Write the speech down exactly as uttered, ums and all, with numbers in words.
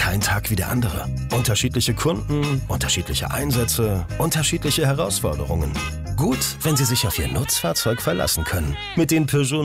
Kein Tag wie der andere. Unterschiedliche Kunden, unterschiedliche Einsätze, unterschiedliche Herausforderungen. Gut, wenn Sie sich auf Ihr Nutzfahrzeug verlassen können. Mit den Peugeot